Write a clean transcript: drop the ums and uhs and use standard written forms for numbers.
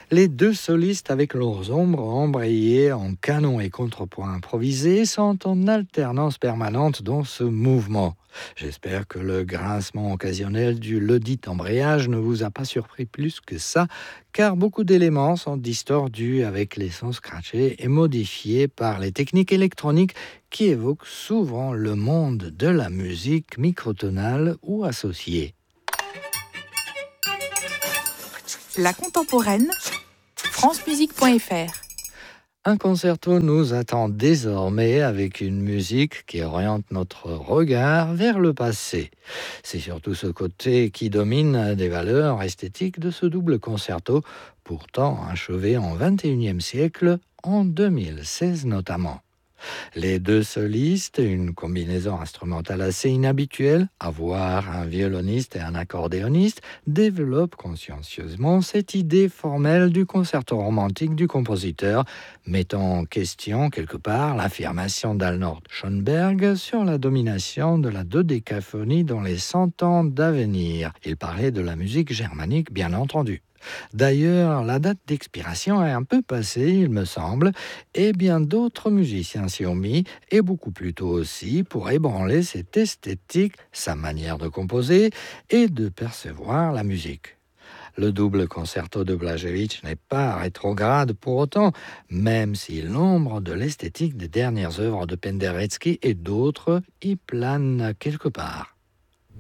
Les deux solistes avec leurs ombres embrayées en canon et contrepoint improvisés sont en alternance permanente dans ce mouvement. J'espère que le grincement occasionnel du ledit embrayage ne vous a pas surpris plus que ça, car beaucoup d'éléments sont distordus avec les sons scratchés et modifiés par les techniques électroniques qui évoquent souvent le monde de la musique microtonale ou associée. La contemporaine, francemusique.fr. Un concerto nous attend désormais avec une musique qui oriente notre regard vers le passé. C'est surtout ce côté qui domine des valeurs esthétiques de ce double concerto, pourtant achevé en XXIe siècle, en 2016 notamment. Les deux solistes, une combinaison instrumentale assez inhabituelle, avoir un violoniste et un accordéoniste, développent consciencieusement cette idée formelle du concerto romantique du compositeur, mettant en question quelque part l'affirmation d'Arnold Schoenberg sur la domination de la dodécaphonie dans les 100 ans d'avenir. Il parlait de la musique germanique, bien entendu. D'ailleurs, la date d'expiration est un peu passée, il me semble, et bien d'autres musiciens s'y ont mis, et beaucoup plus tôt aussi, pour ébranler cette esthétique, sa manière de composer et de percevoir la musique. Le double concerto de Blažević n'est pas rétrograde pour autant, même si l'ombre de l'esthétique des dernières œuvres de Penderecki et d'autres y plane quelque part.